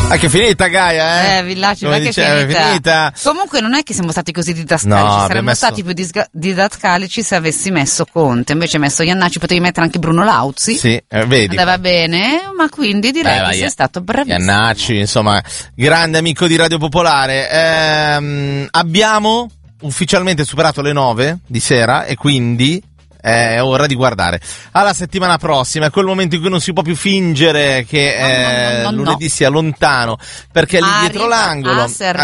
Che è finita Gaia, Villaggio, non è che è finita. Comunque non è che siamo stati così didascalici, saremmo stati più didascalici se avessi messo Conte, invece hai messo Iannacci, potevi mettere anche Bruno Lauzi. Sì, vedi. Andava bene, ma quindi direi che sei stato bravissimo. Iannacci, insomma, grande amico di Radio Popolare. Abbiamo ufficialmente superato le 9 di sera e quindi è ora di guardare alla settimana prossima. È quel momento in cui non si può più fingere che lunedì sia lontano, perché lì dietro l'angolo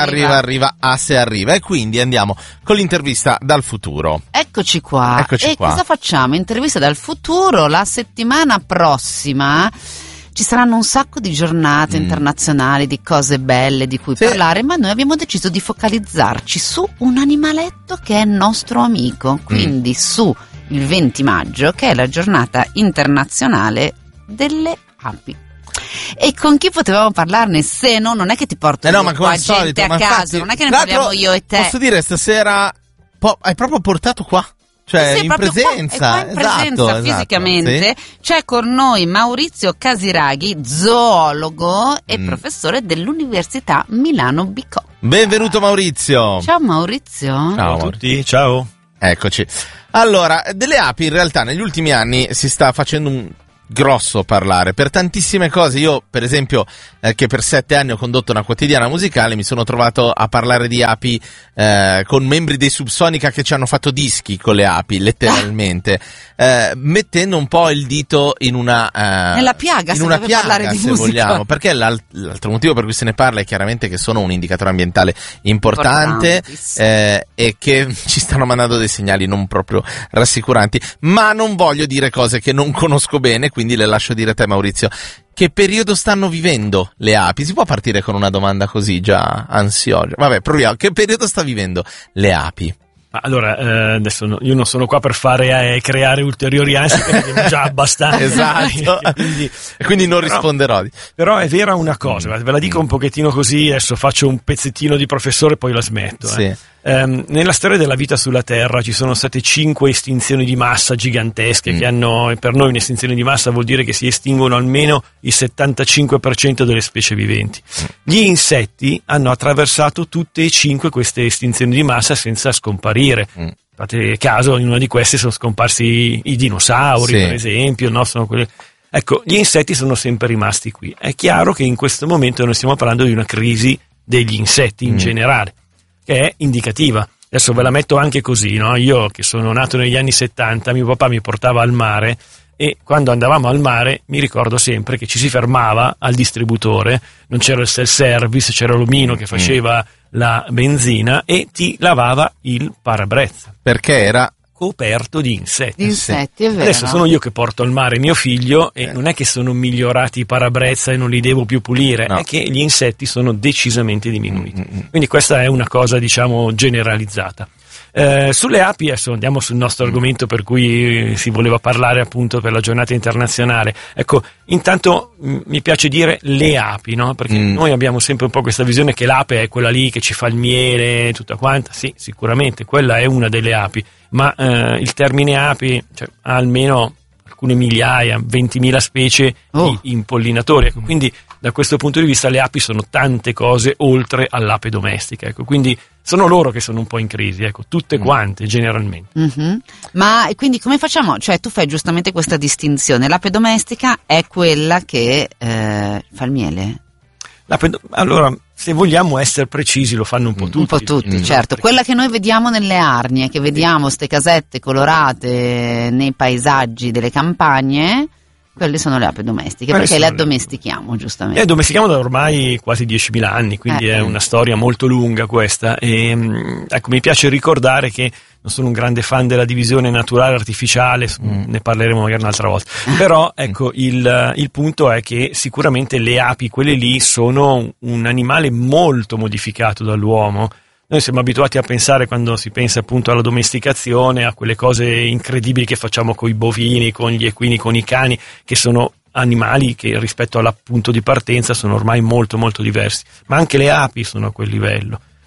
arriva e quindi andiamo con l'intervista dal futuro. Eccoci qua. Cosa facciamo? Intervista dal futuro. La settimana prossima ci saranno un sacco di giornate internazionali, di cose belle di cui parlare, ma noi abbiamo deciso di focalizzarci su un animaletto che è nostro amico, quindi su il 20 maggio, che è la giornata internazionale delle api. E con chi potevamo parlarne se no? Non è che ti porto ma come gente solito, a caso, non è che ne parliamo io e te. Posso dire, stasera hai proprio portato qua, cioè in presenza, esatto, fisicamente. Sì. C'è con noi Maurizio Casiraghi, zoologo e professore dell'Università Milano Bicocca. Benvenuto Maurizio. Ciao Maurizio. Ciao a tutti, ciao. Eccoci. Allora, delle api in realtà negli ultimi anni si sta facendo un grosso parlare per tantissime cose. Io per esempio che per 7 anni ho condotto una quotidiana musicale, mi sono trovato a parlare di api con membri dei Subsonica che ci hanno fatto dischi con le api, letteralmente, mettendo un po' il dito in una nella piaga, in una piaga, parlare di se musica, vogliamo, perché l'altro motivo per cui se ne parla è chiaramente che sono un indicatore ambientale importante e che ci stanno mandando dei segnali non proprio rassicuranti, ma non voglio dire cose che non conosco bene, quindi le lascio dire a te Maurizio. Che periodo stanno vivendo le api? Si può partire con una domanda così già ansiosa? Vabbè, proviamo. Che periodo sta vivendo le api? Allora, adesso io non sono qua per creare ulteriori ansie, perché abbiamo già abbastanza. Esatto. quindi non risponderò. Però è vera una cosa, ve la dico un pochettino così, adesso faccio un pezzettino di professore e poi la smetto. Sì. Nella storia della vita sulla Terra ci sono state 5 estinzioni di massa gigantesche che hanno, per noi un'estinzione di massa vuol dire che si estinguono almeno il 75% delle specie viventi. Gli insetti hanno attraversato tutte e 5 queste estinzioni di massa senza scomparire. Fate caso, in una di queste sono scomparsi i dinosauri, per esempio, no? Sono quelle... Ecco, gli insetti sono sempre rimasti qui. È chiaro che in questo momento noi stiamo parlando di una crisi degli insetti in generale, che è indicativa. Adesso ve la metto anche così, no? Io che sono nato negli anni 70, mio papà mi portava al mare e quando andavamo al mare mi ricordo sempre che ci si fermava al distributore, non c'era il self-service, c'era l'omino che faceva la benzina e ti lavava il parabrezza. Perché era coperto di insetti. È vero. Adesso sono io che porto al mare mio figlio e non è che sono migliorati i parabrezza e non li devo più pulire, è che gli insetti sono decisamente diminuiti. Quindi questa è una cosa, diciamo, generalizzata. Sulle api, adesso andiamo sul nostro argomento per cui si voleva parlare appunto per la giornata internazionale. Ecco, intanto mi piace dire le api, no? Perché noi abbiamo sempre un po' questa visione che l'ape è quella lì che ci fa il miele, tutta quanta. Sì, sicuramente, quella è una delle api, ma il termine api ha almeno alcune migliaia, 20.000 specie di impollinatori. Ecco, quindi da questo punto di vista le api sono tante cose oltre all'ape domestica. Ecco, quindi sono loro che sono un po' in crisi, ecco, tutte quante generalmente. Ma quindi come facciamo? Cioè tu fai giustamente questa distinzione, l'ape domestica è quella che fa il miele? Allora, se vogliamo essere precisi, lo fanno un po' tutti. Un po' tutti, certo. Quella che noi vediamo nelle arnie, che vediamo ste casette colorate nei paesaggi delle campagne, quelle sono le api domestiche, perché le addomestichiamo, giustamente. Le addomestichiamo da ormai quasi 10.000 anni, quindi è una storia molto lunga questa. E ecco, mi piace ricordare che non sono un grande fan della divisione naturale artificiale, ne parleremo magari un'altra volta. Però ecco, il punto è che sicuramente le api, quelle lì, sono un animale molto modificato dall'uomo. Noi siamo abituati a pensare, quando si pensa appunto alla domesticazione, a quelle cose incredibili che facciamo con i bovini, con gli equini, con i cani, che sono animali che rispetto all'appunto di partenza sono ormai molto molto diversi. Ma anche le api sono a quel livello.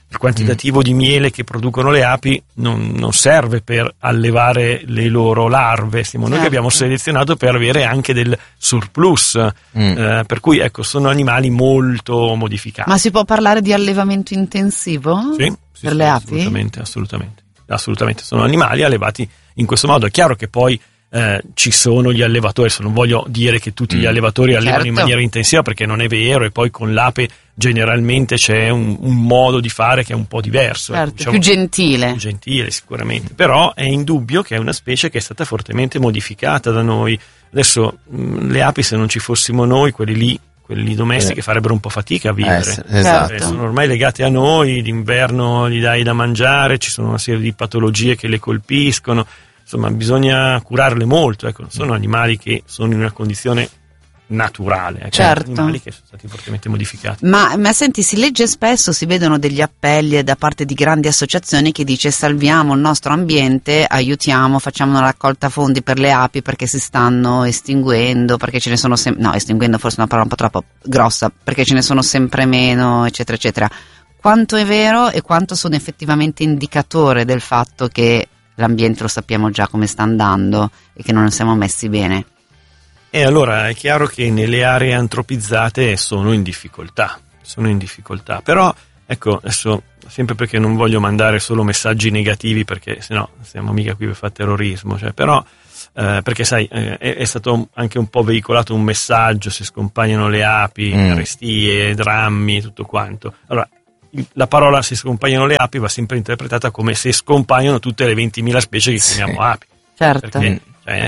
il quantitativo di miele che producono le api non serve per allevare le loro larve, siamo noi che abbiamo selezionato per avere anche del surplus, per cui ecco, sono animali molto modificati. Ma si può parlare di allevamento intensivo per le api? Assolutamente, sono animali allevati in questo modo. È chiaro che poi ci sono gli allevatori, non voglio dire che tutti gli allevatori allevano in maniera intensiva, perché non è vero, e poi con l'ape generalmente c'è un modo di fare che è un po' diverso, diciamo, più gentile sicuramente, però è indubbio che è una specie che è stata fortemente modificata da noi. Adesso le api, se non ci fossimo noi, quelli domestiche farebbero un po' fatica a vivere, esatto. Sono ormai legate a noi, d'inverno gli dai da mangiare, ci sono una serie di patologie che le colpiscono, insomma bisogna curarle molto, ecco, non sono animali che sono in una condizione naturale, ecco, certo. Animali che sono stati fortemente modificati. Ma senti, si legge spesso, si vedono degli appelli da parte di grandi associazioni che dice salviamo il nostro ambiente, aiutiamo, facciamo una raccolta fondi per le api perché si stanno estinguendo, perché ce ne sono estinguendo forse è una parola un po' troppo grossa, perché ce ne sono sempre meno, eccetera eccetera. Quanto è vero e quanto sono effettivamente indicatore del fatto che l'ambiente lo sappiamo già come sta andando e che non ne siamo messi bene? E allora è chiaro che nelle aree antropizzate sono in difficoltà, però ecco, adesso, sempre perché non voglio mandare solo messaggi negativi, perché sennò siamo mica qui per fare terrorismo, però perché sai, è stato anche un po' veicolato un messaggio: se scompaiono le api, carestie, drammi, tutto quanto. Allora, la parola se scompaiono le api va sempre interpretata come se scompaiono tutte le 20.000 specie che chiamiamo api. Certo. Perché,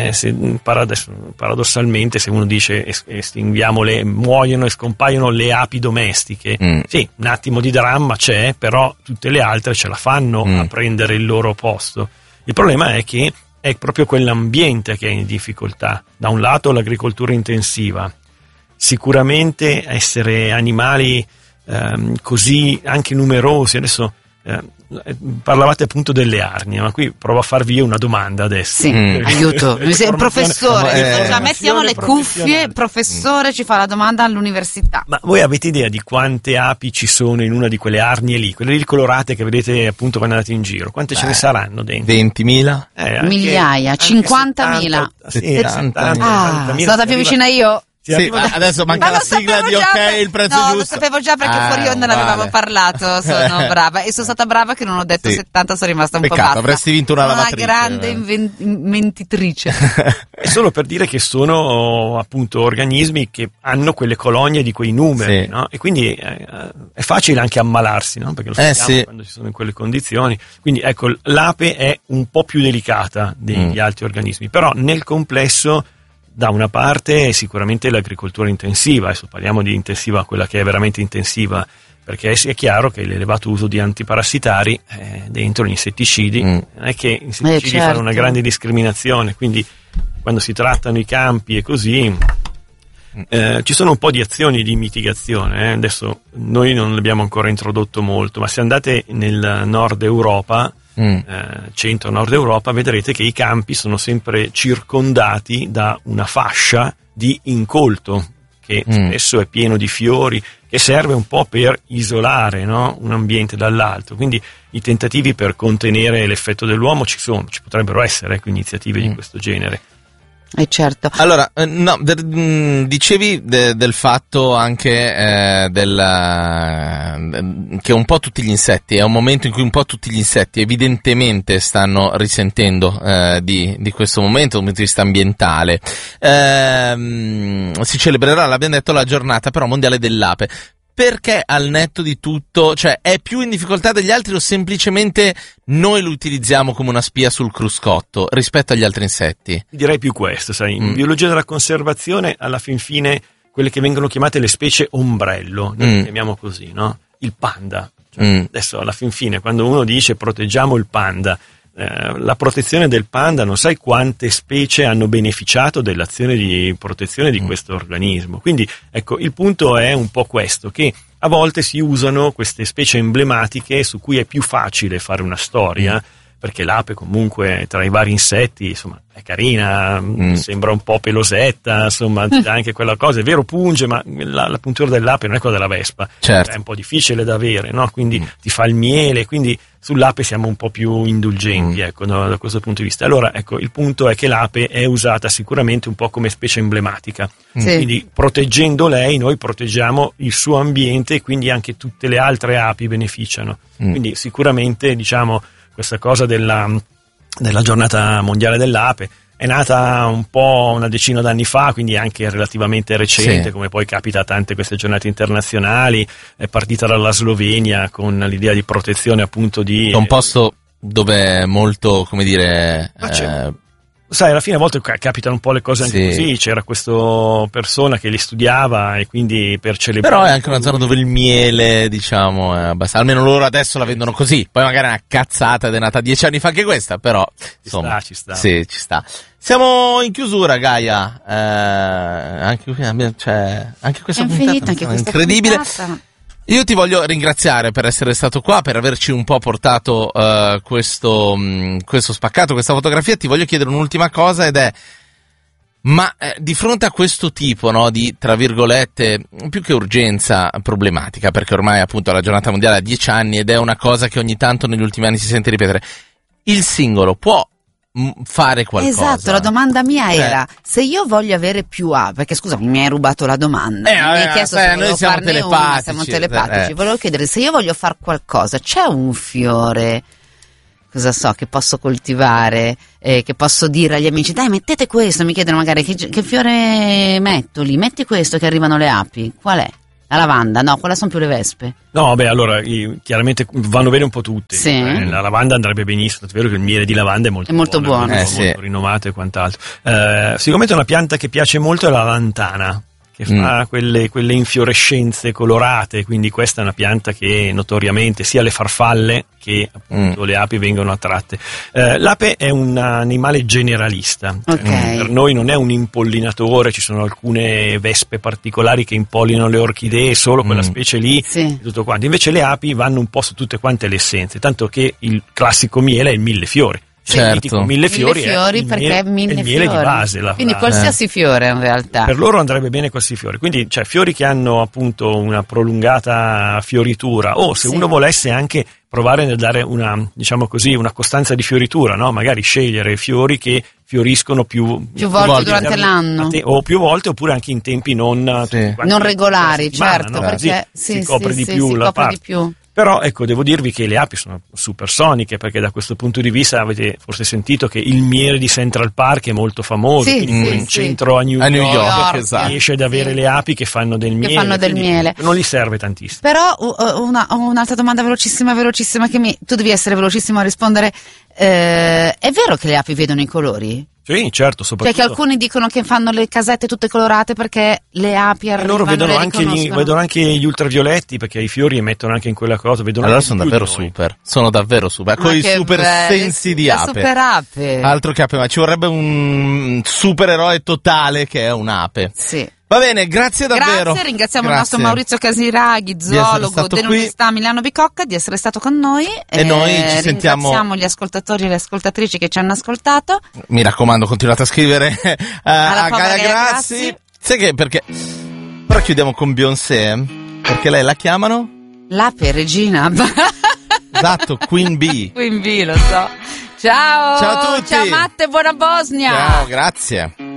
paradossalmente, se uno dice muoiono e scompaiono le api domestiche, sì, un attimo di dramma c'è, però tutte le altre ce la fanno a prendere il loro posto. Il problema è che è proprio quell'ambiente che è in difficoltà. Da un lato l'agricoltura intensiva, sicuramente essere animali così anche numerosi. Adesso parlavate appunto delle arnie, ma qui provo a farvi io una domanda adesso. Sì, aiuto, professore, mettiamo le cuffie, professore ci fa la domanda all'università. Ma voi avete idea di quante api ci sono in una di quelle arnie lì, quelle lì colorate che vedete appunto quando andate in giro? Quante ce ne saranno dentro? 20.000? Migliaia, 50.000. Sì, 70.000. Sono stata più vicina io. Sì, adesso manca la sigla di il prezzo giusto. Lo sapevo già perché fuori onda ne avevamo parlato, sono brava e sono stata brava che non ho detto 70, sono rimasta un po' batta. Avresti vinto una lavatrice. Una grande mentitrice. È solo per dire che sono appunto organismi che hanno quelle colonie di quei numeri, no? E quindi è facile anche ammalarsi, no? Perché lo sappiamo quando ci sono in quelle condizioni. Quindi ecco, l'ape è un po' più delicata degli altri organismi, però nel complesso, da una parte sicuramente l'agricoltura intensiva, adesso parliamo di intensiva, quella che è veramente intensiva, perché è chiaro che l'elevato uso di antiparassitari dentro gli insetticidi, non è che gli insetticidi fanno una grande discriminazione, quindi quando si trattano i campi e così ci sono un po' di azioni di mitigazione, adesso noi non l'abbiamo ancora introdotto molto, ma se andate nel nord Europa, centro-nord Europa, vedrete che i campi sono sempre circondati da una fascia di incolto che spesso è pieno di fiori, che serve un po' per isolare, no? Un ambiente dall'altro. Quindi i tentativi per contenere l'effetto dell'uomo ci potrebbero essere iniziative di questo genere. Certo. Allora, dicevi del fatto anche che un po' tutti gli insetti, è un momento in cui un po' tutti gli insetti evidentemente stanno risentendo di questo momento dal punto di vista ambientale. Si celebrerà, l'abbiamo detto, la giornata però mondiale dell'ape. Perché al netto di tutto, cioè è più in difficoltà degli altri o semplicemente noi lo utilizziamo come una spia sul cruscotto rispetto agli altri insetti? Direi più questo, sai, in biologia della conservazione alla fin fine quelle che vengono chiamate le specie ombrello, noi le chiamiamo così, no? Il panda. Cioè, adesso alla fin fine quando uno dice proteggiamo il panda, la protezione del panda, non sai quante specie hanno beneficiato dell'azione di protezione di questo organismo. Quindi ecco, il punto è un po' questo, che a volte si usano queste specie emblematiche su cui è più facile fare una storia, perché l'ape comunque tra i vari insetti, insomma, è carina, sembra un po' pelosetta, insomma, dà anche quella cosa, è vero, punge, ma la puntura dell'ape non è quella della vespa, certo. È un po' difficile da avere, no? Quindi ti fa il miele, quindi sull'ape siamo un po' più indulgenti, ecco, no, da questo punto di vista. Allora, ecco, il punto è che l'ape è usata sicuramente un po' come specie emblematica, quindi proteggendo lei noi proteggiamo il suo ambiente e quindi anche tutte le altre api beneficiano. Quindi sicuramente, diciamo, questa cosa della giornata mondiale dell'ape è nata un po' una decina d'anni fa, quindi anche relativamente recente, come poi capita a tante queste giornate internazionali. È partita dalla Slovenia con l'idea di protezione appunto di... È un posto dove è molto, come dire... Sai, alla fine a volte capitano un po' le cose anche così, c'era questa persona che li studiava e quindi per celebrare... Però è anche una zona dove il miele, diciamo, è abbastanza... Almeno loro adesso la vendono così, poi magari è una cazzata ed è nata 10 anni fa anche questa, però... Insomma, ci sta. Sì, ci sta. Siamo in chiusura, Gaia, anche questa puntata è incredibile. Puntata. Io ti voglio ringraziare per essere stato qua, per averci un po' portato questo spaccato, questa fotografia. Ti voglio chiedere un'ultima cosa ed è, ma di fronte a questo tipo, no, di, tra virgolette, più che urgenza, problematica, perché ormai appunto la giornata mondiale ha 10 anni ed è una cosa che ogni tanto negli ultimi anni si sente ripetere, il singolo può fare qualcosa? Esatto, la domanda mia era se io voglio avere più api, perché scusami, mi hai rubato la domanda, mi hai chiesto se noi siamo telepatici, siamo telepatici. Volevo chiedere se io voglio fare qualcosa, c'è un fiore, cosa so, che posso coltivare, che posso dire agli amici, dai mettete questo, mi chiedono magari che fiore metto lì, metti questo che arrivano le api, qual è? La lavanda, no, quella sono più le vespe. No, beh, allora, chiaramente vanno bene un po' tutte. Sì. La lavanda andrebbe benissimo, è vero che il miele di lavanda è molto buono. Molto rinomato e quant'altro. Sicuramente una pianta che piace molto è la lantana, che fa quelle infiorescenze colorate, quindi questa è una pianta che notoriamente sia le farfalle che appunto le api vengono attratte. L'ape è un animale generalista, per noi non è un impollinatore, ci sono alcune vespe particolari che impollinano le orchidee, solo quella specie lì, tutto quanto. Invece le api vanno un po' su tutte quante le essenze, tanto che il classico miele è il millefiori. Certo. Mille fiori perché mille il miele fiori. di base. Quindi qualsiasi fiore in realtà. Per loro andrebbe bene qualsiasi fiore. Quindi cioè fiori che hanno appunto una prolungata fioritura o se uno volesse anche provare a dare una, diciamo così, una costanza di fioritura, no? Magari scegliere fiori che fioriscono più volte durante l'anno o più volte oppure anche in tempi non regolari, certo, no? perché si copre di più la parte. Però ecco, devo dirvi che le api sono supersoniche, perché da questo punto di vista avete forse sentito che il miele di Central Park è molto famoso, quindi in centro a New York esatto. riesce ad avere le api che fanno del miele. Non gli serve tantissimo. Però un'altra domanda velocissima che tu devi essere velocissimo a rispondere. È vero che le api vedono i colori? Sì, certo, soprattutto. Perché alcuni dicono che fanno le casette tutte colorate perché le api arrivano. Loro vedono anche gli ultravioletti, perché i fiori emettono anche in quella cosa. Allora sono davvero super. Con i super sensi di ape. Super ape. Altro che ape, ma ci vorrebbe un supereroe totale che è un'ape. Sì. Va bene, grazie davvero. Ringraziamo il nostro Maurizio Casiraghi, zoologo dell'Università Milano Bicocca, di essere stato con noi. E noi ci sentiamo. Ringraziamo gli ascoltatori e le ascoltatrici che ci hanno ascoltato. Mi raccomando, continuate a scrivere a Gaia Grassi. Sai che perché? Però chiudiamo con Beyoncé, perché lei la chiamano? L'ape regina. Esatto, Queen Bee. Queen Bee, lo so. Ciao. Ciao a tutti. Ciao Matte, buona Bosnia. Ciao, grazie.